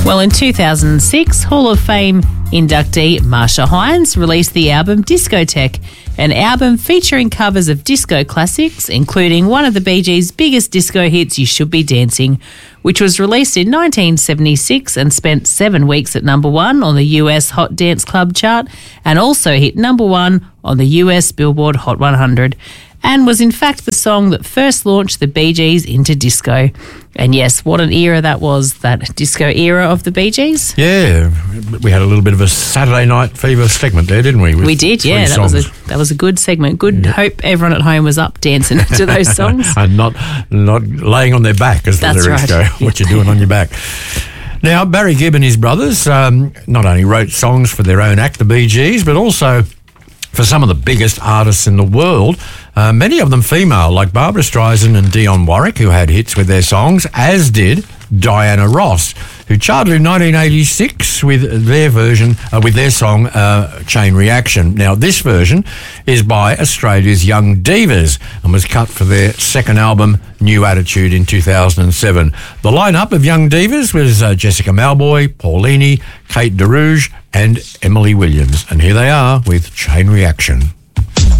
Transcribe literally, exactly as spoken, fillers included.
Well, in two thousand six, Hall of Fame inductee Marsha Hines released the album Discotheque, an album featuring covers of disco classics, including one of the Bee Gees' biggest disco hits, You Should Be Dancing, which was released in nineteen seventy-six and spent seven weeks at number one on the U S Hot Dance Club chart, and also hit number one on the U S Billboard Hot one hundred, and was in fact the song that first launched the Bee Gees into disco. And yes, what an era that was, that disco era of the Bee Gees. Yeah, we had a little bit of a Saturday Night Fever segment there, didn't we? We did, yeah. That was a that was a good segment. Good. Yeah. Hope everyone at home was up dancing to those songs. And not not laying on their back, as the That's lyrics right. go. What you're doing on your back. Now, Barry Gibb and his brothers um, not only wrote songs for their own act, the Bee Gees, but also for some of the biggest artists in the world, uh, many of them female, like Barbra Streisand and Dionne Warwick, who had hits with their songs, as did Diana Ross, who charted in nineteen eighty-six with their version, uh, with their song uh, Chain Reaction. Now, this version is by Australia's Young Divas and was cut for their second album, New Attitude, in two thousand seven. The lineup of Young Divas was uh, Jessica Malboy, Paulini, Kate DeRouge and Emily Williams. And here they are with Chain Reaction.